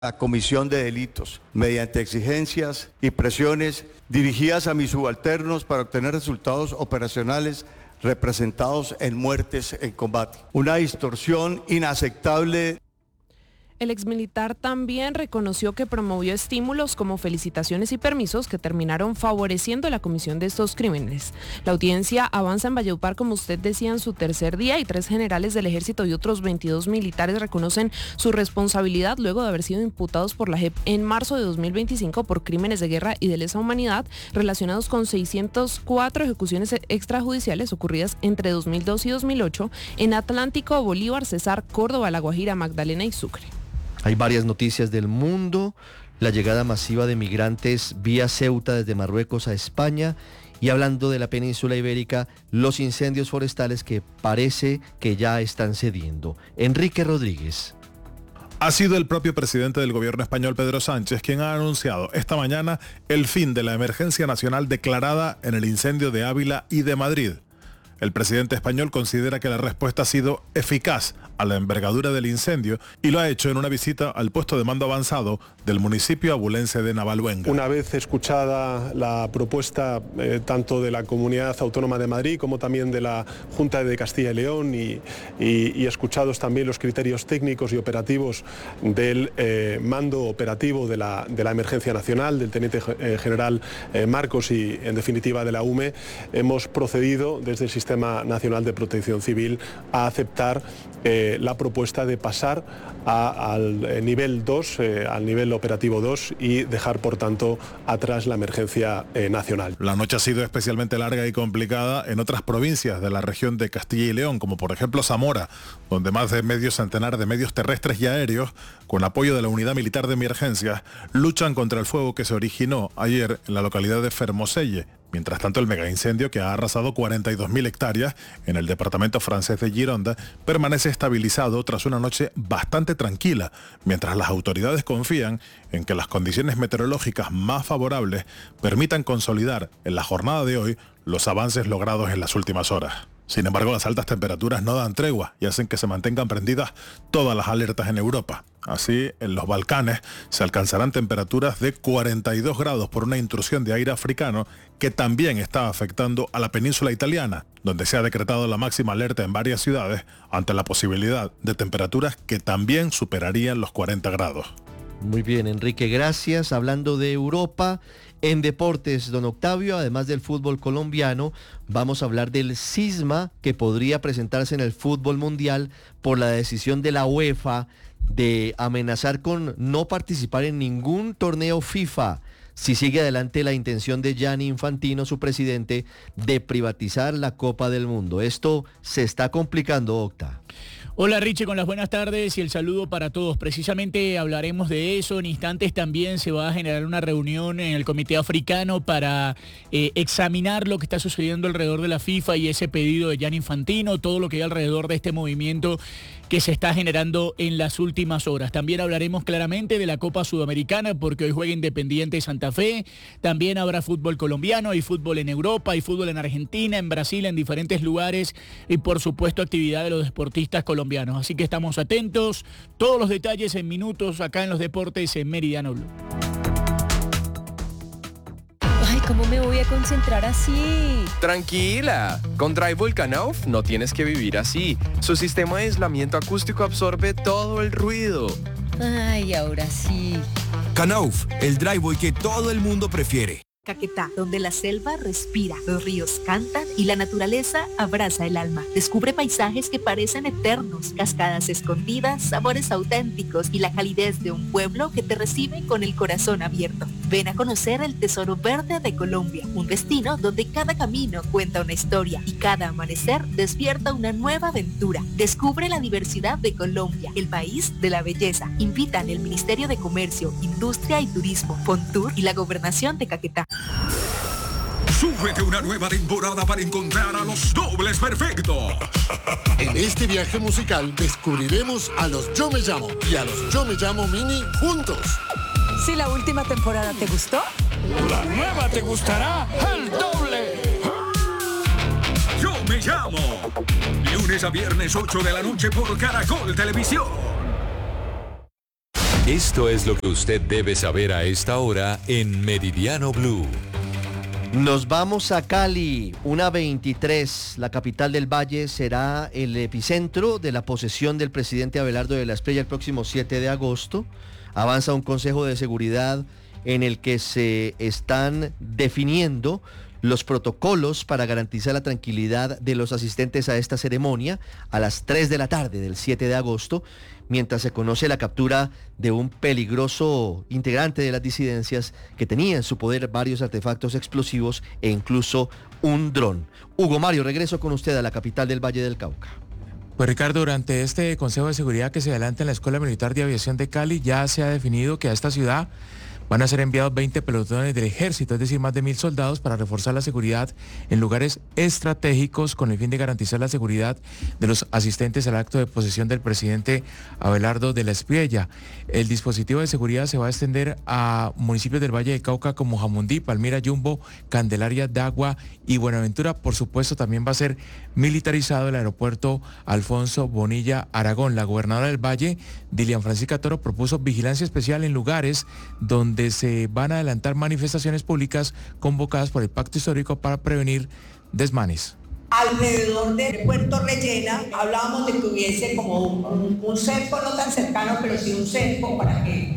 la comisión de delitos mediante exigencias y presiones dirigidas a mis subalternos para obtener resultados operacionales representados en muertes en combate. Una distorsión inaceptable. El exmilitar también reconoció que promovió estímulos como felicitaciones y permisos que terminaron favoreciendo la comisión de estos crímenes. La audiencia avanza en Valledupar, como usted decía, en su tercer día, y 3 generales del ejército y otros 22 militares reconocen su responsabilidad luego de haber sido imputados por la JEP en marzo de 2025 por crímenes de guerra y de lesa humanidad relacionados con 604 ejecuciones extrajudiciales ocurridas entre 2002 y 2008 en Atlántico, Bolívar, Cesar, Córdoba, La Guajira, Magdalena y Sucre. Hay varias noticias del mundo: la llegada masiva de migrantes vía Ceuta desde Marruecos a España, y hablando de la península ibérica, los incendios forestales que parece que ya están cediendo. Enrique Rodríguez. Ha sido el propio presidente del gobierno español, Pedro Sánchez, quien ha anunciado esta mañana el fin de la emergencia nacional declarada en el incendio de Ávila y de Madrid. El presidente español considera que la respuesta ha sido eficaz a la envergadura del incendio y lo ha hecho en una visita al puesto de mando avanzado del municipio abulense de Navaluenga. Una vez escuchada la propuesta tanto de la Comunidad Autónoma de Madrid como también de la Junta de Castilla y León y escuchados también los criterios técnicos y operativos del mando operativo de la emergencia nacional, del teniente general Marcos y en definitiva de la UME, hemos procedido desde el Sistema Nacional de Protección Civil a aceptar la propuesta de pasar al nivel 2, al nivel operativo 2, y dejar por tanto atrás la emergencia nacional. La noche ha sido especialmente larga y complicada en otras provincias de la región de Castilla y León, como por ejemplo Zamora, donde más de medio centenar de medios terrestres y aéreos, con apoyo de la Unidad Militar de Emergencias, luchan contra el fuego que se originó ayer en la localidad de Fermoselle. Mientras tanto, el megaincendio, que ha arrasado 42.000 hectáreas en el departamento francés de Gironda, permanece estabilizado tras una noche bastante tranquila, mientras las autoridades confían en que las condiciones meteorológicas más favorables permitan consolidar en la jornada de hoy los avances logrados en las últimas horas. Sin embargo, las altas temperaturas no dan tregua y hacen que se mantengan prendidas todas las alertas en Europa. Así, en los Balcanes se alcanzarán temperaturas de 42 grados por una intrusión de aire africano que también está afectando a la península italiana, donde se ha decretado la máxima alerta en varias ciudades ante la posibilidad de temperaturas que también superarían los 40 grados. Muy bien, Enrique, gracias. Hablando de Europa, en deportes, don Octavio, además del fútbol colombiano, vamos a hablar del cisma que podría presentarse en el fútbol mundial por la decisión de la UEFA de amenazar con no participar en ningún torneo FIFA si sigue adelante la intención de Gianni Infantino, su presidente, de privatizar la Copa del Mundo. Esto se está complicando, Octa. Hola Richie, con las buenas tardes y el saludo para todos. Precisamente hablaremos de eso. En instantes también se va a generar una reunión en el Comité Africano para examinar lo que está sucediendo alrededor de la FIFA y ese pedido de Gianni Infantino, todo lo que hay alrededor de este movimiento que se está generando en las últimas horas. También hablaremos claramente de la Copa Sudamericana, porque hoy juega Independiente Santa Fe. También habrá fútbol colombiano, hay fútbol en Europa, hay fútbol en Argentina, en Brasil, en diferentes lugares, y por supuesto actividad de los deportistas colombianos. Así que estamos atentos. Todos los detalles en minutos acá en los deportes en Meridiano Blue. ¿Cómo me voy a concentrar así? Tranquila, con Drywall Knauf no tienes que vivir así. Su sistema de aislamiento acústico absorbe todo el ruido. Ay, ahora sí. Knauf, el drywall que todo el mundo prefiere. Caquetá, donde la selva respira, los ríos cantan y la naturaleza abraza el alma. Descubre paisajes que parecen eternos, cascadas escondidas, sabores auténticos y la calidez de un pueblo que te recibe con el corazón abierto. Ven a conocer el Tesoro Verde de Colombia, un destino donde cada camino cuenta una historia y cada amanecer despierta una nueva aventura. Descubre la diversidad de Colombia, el país de la belleza. Invitan el Ministerio de Comercio, Industria y Turismo, Fontur y la Gobernación de Caquetá. Súbete una nueva temporada para encontrar a los dobles perfectos. En este viaje musical descubriremos a los Yo Me Llamo y a los Yo Me Llamo Mini juntos. Si la última temporada te gustó, la nueva te gustará al doble. Yo Me Llamo. Lunes a viernes 8 de la noche por Caracol Televisión. Esto es lo que usted debe saber a esta hora en Meridiano Blue. Nos vamos a Cali, una 23, la capital del Valle será el epicentro de la posesión del presidente Abelardo de la Espriella el próximo 7 de agosto. Avanza un consejo de seguridad en el que se están definiendo los protocolos para garantizar la tranquilidad de los asistentes a esta ceremonia a las 3 de la tarde del 7 de agosto, mientras se conoce la captura de un peligroso integrante de las disidencias que tenía en su poder varios artefactos explosivos e incluso un dron. Hugo Mario, regreso con usted a la capital del Valle del Cauca. Pues Ricardo, durante este Consejo de Seguridad que se adelanta en la Escuela Militar de Aviación de Cali, ya se ha definido que a esta ciudad van a ser enviados 20 pelotones del ejército, es decir, más de 1.000 soldados para reforzar la seguridad en lugares estratégicos con el fin de garantizar la seguridad de los asistentes al acto de posesión del presidente Abelardo de la Espriella. El dispositivo de seguridad se va a extender a municipios del Valle del Cauca como Jamundí, Palmira, Yumbo, Candelaria, Dagua y Buenaventura. Por supuesto, también va a ser militarizado el aeropuerto Alfonso Bonilla Aragón. La gobernadora del Valle, Dilian Francisca Toro, propuso vigilancia especial en lugares donde se van a adelantar manifestaciones públicas convocadas por el Pacto Histórico para prevenir desmanes. Alrededor de Puerto Rellena hablábamos de que hubiese como un cerco, no tan cercano, pero sí un cerco para que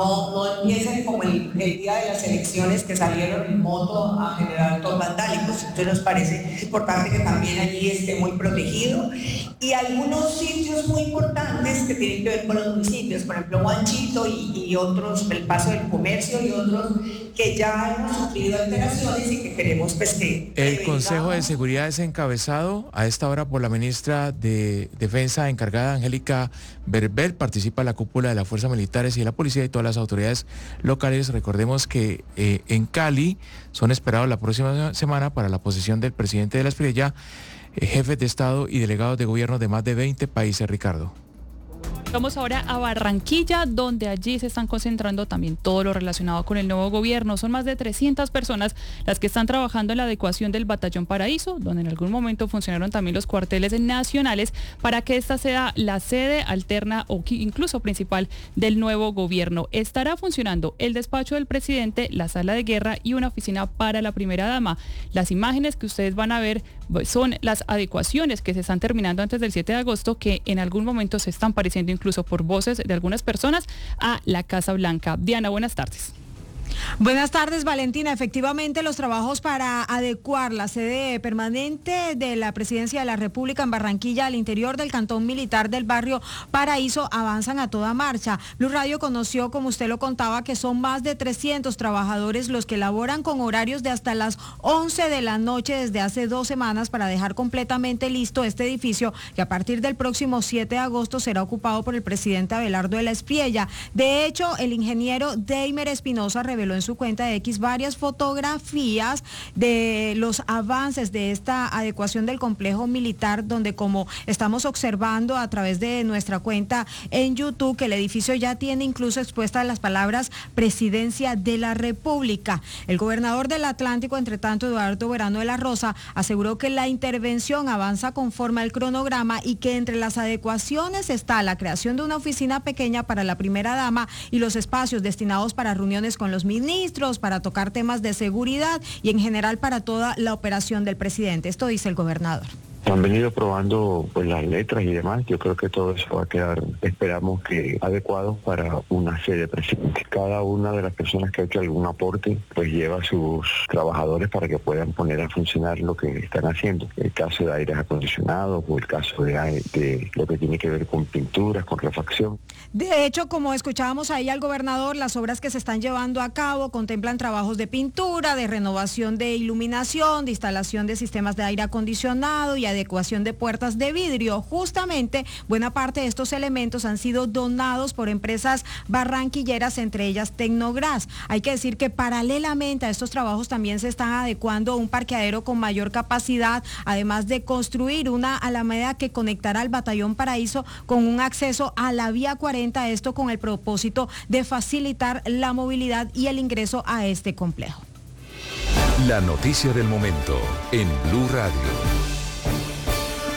no empiecen como el día de las elecciones que salieron en moto a generar actos vandálicos. Entonces nos parece importante que también allí esté muy protegido. Y algunos sitios muy importantes que tienen que ver con los municipios, por ejemplo Huanchito y otros, el Paso del Comercio y otros que ya hemos sufrido alteraciones y que queremos pues que... El Consejo de Seguridad es encabezado a esta hora por la ministra de Defensa encargada, Angélica Berbel. Participa la cúpula de las fuerzas militares y de la policía y todas las autoridades locales. Recordemos que en Cali son esperados la próxima semana para la posesión del presidente de la Espriella, jefes de Estado y delegados de gobierno de más de 20 países, Ricardo. Vamos ahora a Barranquilla, donde allí se están concentrando también todo lo relacionado con el nuevo gobierno. Son más de 300 personas las que están trabajando en la adecuación del Batallón Paraíso, donde en algún momento funcionaron también los cuarteles nacionales, para que esta sea la sede alterna o incluso principal del nuevo gobierno. Estará funcionando el despacho del presidente, la sala de guerra y una oficina para la primera dama. Las imágenes que ustedes van a ver son las adecuaciones que se están terminando antes del 7 de agosto, que en algún momento se están pareciendo incluso por voces de algunas personas a la Casa Blanca. Diana, buenas tardes. Buenas tardes, Valentina. Efectivamente, los trabajos para adecuar la sede permanente de la Presidencia de la República en Barranquilla al interior del cantón militar del barrio Paraíso avanzan a toda marcha. Blue Radio conoció, como usted lo contaba, que son más de 300 trabajadores los que laboran con horarios de hasta las 11 de la noche desde hace 2 semanas para dejar completamente listo este edificio que a partir del próximo 7 de agosto será ocupado por el presidente Abelardo de la Espriella. De hecho, el ingeniero Deimer Espinosa reveló en su cuenta de X varias fotografías de los avances de esta adecuación del complejo militar, donde, como estamos observando a través de nuestra cuenta en YouTube, que el edificio ya tiene incluso expuestas las palabras Presidencia de la República. El gobernador del Atlántico, entre tanto, Eduardo Verano de la Rosa, aseguró que la intervención avanza conforme al cronograma y que entre las adecuaciones está la creación de una oficina pequeña para la primera dama y los espacios destinados para reuniones con los ministros, para tocar temas de seguridad y en general para toda la operación del presidente. Esto dice el gobernador. Han venido probando pues las letras y demás. Yo creo que todo eso va a quedar, esperamos que adecuado para una sede presidente. Cada una de las personas que ha hecho algún aporte pues lleva a sus trabajadores para que puedan poner a funcionar lo que están haciendo. El caso de aires acondicionados o el caso de lo que tiene que ver con pinturas, con refacción. De hecho, como escuchábamos ahí al gobernador, las obras que se están llevando a cabo contemplan trabajos de pintura, de renovación de iluminación, de instalación de sistemas de aire acondicionado y adecuación de puertas de vidrio. Justamente, buena parte de estos elementos han sido donados por empresas barranquilleras, entre ellas Tecnogras. Hay que decir que paralelamente a estos trabajos también se están adecuando un parqueadero con mayor capacidad, además de construir una alameda que conectará al Batallón Paraíso con un acceso a la vía 40, esto con el propósito de facilitar la movilidad y el ingreso a este complejo. La noticia del momento en Blue Radio.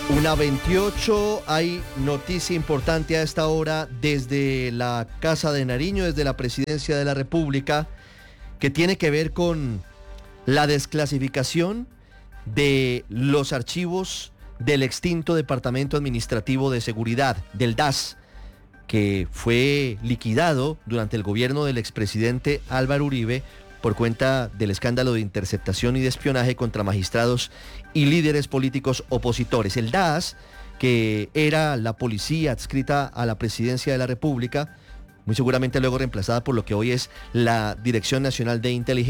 1:28, hay noticia importante a esta hora desde la Casa de Nariño, desde la Presidencia de la República, que tiene que ver con la desclasificación de los archivos del extinto Departamento Administrativo de Seguridad, del DAS, que fue liquidado durante el gobierno del expresidente Álvaro Uribe por cuenta del escándalo de interceptación y de espionaje contra magistrados y líderes políticos opositores. El DAS, que era la policía adscrita a la Presidencia de la República, muy seguramente luego reemplazada por lo que hoy es la Dirección Nacional de Inteligencia,